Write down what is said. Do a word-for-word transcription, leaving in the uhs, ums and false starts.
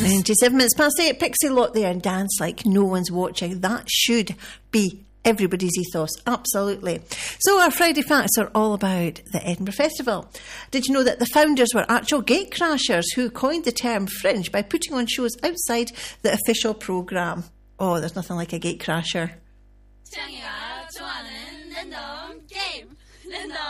twenty-seven minutes past eight, Pixie Lot there and dance like no one's watching. That should be everybody's ethos, absolutely. So our Friday Facts are all about the Edinburgh Festival. Did you know that the founders were actual gatecrashers who coined the term fringe by putting on shows outside the official programme? Oh, there's nothing like a gatecrasher. Turn your